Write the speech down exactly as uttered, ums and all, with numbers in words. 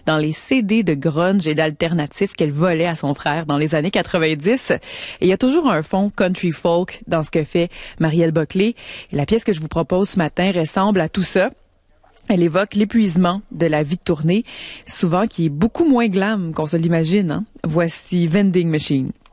dans les C D de grunge et d'alternatif qu'elle volait à son frère dans les années quatre-vingt-dix. Et il y a toujours un fond country folk dans ce que fait Marielle Boclé. Et la pièce que je vous propose ce matin ressemble à tout ça. Elle évoque l'épuisement de la vie de tournée, souvent qui est beaucoup moins glam qu'on se l'imagine. Hein? Voici Vending Machine.